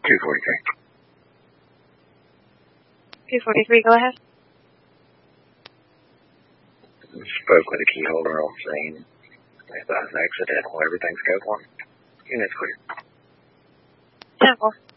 243. 243, go ahead. Spoke with a key holder on scene. If that's accidental, everything's code 1. Unit's clear. 10-4.